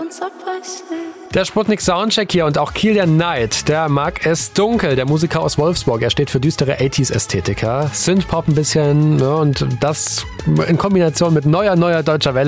Der Sputnik Soundcheck hier und auch Kill the Night, der mag es dunkel. Der Musiker aus Wolfsburg, er steht für düstere 80s-Ästhetiker. Synthpop ein bisschen, ja, und das in Kombination mit neuer deutscher Welle.